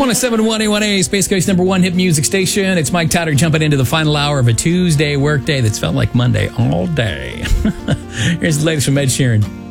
107.1 A1A, Space Coast #1 hit music station. It's Mike Tyler jumping into the final hour of a Tuesday workday that's felt like Monday all day. Here's the latest from Ed Sheeran.